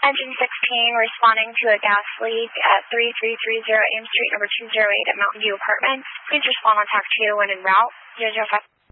Engine 16 responding to a gas leak at 3330 Ames Street, number 208 at Mountain View Apartments. Please respond on TAC 2 when en route. 005.